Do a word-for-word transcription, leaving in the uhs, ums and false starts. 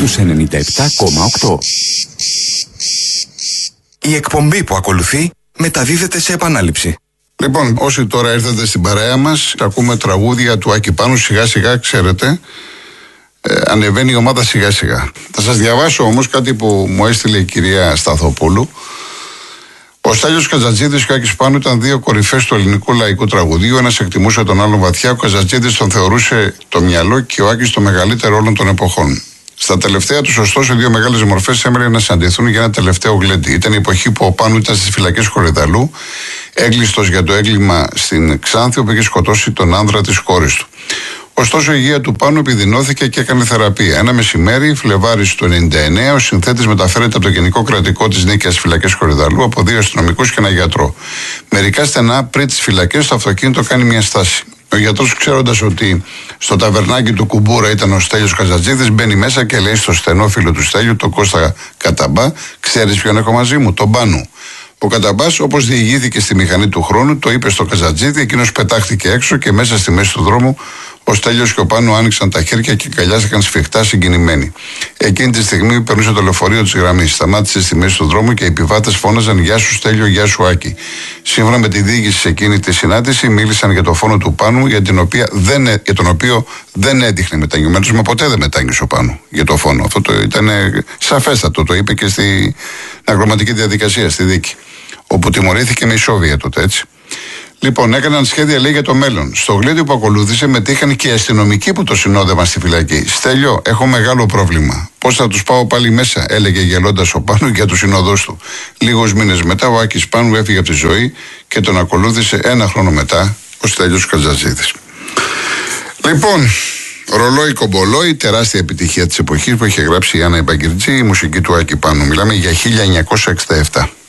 στους ενενήντα επτά κόμμα οκτώ. Η εκπομπή που ακολουθεί μεταδίδεται σε επανάληψη. Λοιπόν, όσοι τώρα ήρθατε στην παρέα μας, ακούμε τραγούδια του Άκη Πάνου, σιγά σιγά, ξέρετε, ε, ανεβαίνει η ομάδα σιγά σιγά. Θα σας διαβάσω όμως κάτι που μου έστειλε η κυρία Σταθοπούλου. Ο Στέλιος Καζατζίδης και ο Άκης Πάνου ήταν δύο κορυφές του ελληνικού λαϊκού τραγουδίου. Ένας εκτιμούσε τον άλλον βαθιά. Ο Καζατζίδης τον θεωρούσε το μυαλό και ο Άκης το μεγαλύτερο όλων των εποχών. Στα τελευταία του, ωστόσο, οι δύο μεγάλες μορφές έμελαν να συναντηθούν για ένα τελευταίο γλέντι. Ήταν η εποχή που ο Πάνου ήταν στις φυλακές Κορυδαλού, έγκλειστος για το έγκλημα στην Ξάνθη, όπου είχε σκοτώσει τον άνδρα της κόρης του. Ωστόσο, η υγεία του Πάνου επιδεινώθηκε και έκανε θεραπεία. Ένα μεσημέρι, Φλεβάρης του ενενήντα εννέα, ο συνθέτης μεταφέρεται από το Γενικό Κρατικό της Νίκαιας στις φυλακές Κορυδαλού από δύο αστυνομικούς και ένα γιατρό. Μερικά στενά πριν τις φυλακές, το αυτοκίνητο κάνει μια στάση. Ο γιατρός, ξέροντας ότι στο ταβερνάκι του Κουμπούρα ήταν ο Στέλιος Καζατζίδης, μπαίνει μέσα και λέει στο στενό φίλο του Στέλιου, τον Κώστα Καταμπά: «Ξέρεις ποιον έχω μαζί μου, τον Πάνου». Ο Καταμπάς, όπως διηγήθηκε στη μηχανή του χρόνου, το είπε στο Καζατζίδη, εκείνος πετάχτηκε έξω και μέσα στη μέση του δρόμου ο Στέλιος και ο Πάνου άνοιξαν τα χέρια και αγκαλιάστηκαν σφιχτά συγκινημένοι. Εκείνη τη στιγμή περνούσε το λεωφορείο της γραμμής. Σταμάτησε στη μέση του δρόμου και οι επιβάτες φώναζαν «Γεια σου Στέλιο, γεια σου Άκη». Σύμφωνα με τη διοίκηση σε εκείνη τη συνάντηση, μίλησαν για το φόνο του Πάνου, για, την οποία δεν, για τον οποίο δεν έδειχνε μεταγγιωμένος, μα ποτέ δεν μετάγγισε ο Πάνου για το φόνο. Αυτό το ήταν σαφέστατο, το είπε και στην αγροματική διαδικασία, στη δίκη, όπου τιμωρήθηκε με ισόβια τότε, έτσι. Λοιπόν, έκαναν σχέδια, λέει, για το μέλλον. Στο γλέντι που ακολούθησε μετήχαν και οι αστυνομικοί που το συνόδευαν στη φυλακή. «Στέλιο, έχω μεγάλο πρόβλημα. Πώς θα τους πάω πάλι μέσα», έλεγε γελώντας ο Πάνου για τους συνοδούς του. Λίγους μήνες μετά, ο Άκης Πάνου έφυγε από τη ζωή και τον ακολούθησε ένα χρόνο μετά ο Στέλιος Καζατζίδης. Λοιπόν, ρολόι κομπολόι, τεράστια επιτυχία της εποχής που είχε γράψει η Άννα Ιμπαγκυρτζή, η μουσική του Άκη Πάνου. Μιλάμε για χίλια εννιακόσια εξήντα επτά.